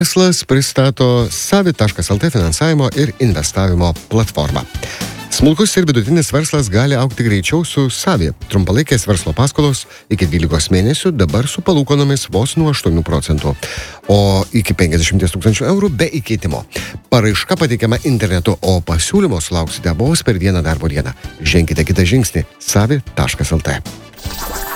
Verslas pristato Savi.lt finansavimo ir investavimo platformą. Smulkus ir vidutinis verslas gali augti greičiau su Savi. Trumpalaikės verslo paskolos iki 12 mėnesių dabar su palūkanomis vos nuo 8%, o iki 50 000 eurų be įkeitimo. Paraiška pateikiama internetu, o pasiūlymo sulauksite vos per vieną darbo dieną. Ženkite kitą žingsnį Savi.lt.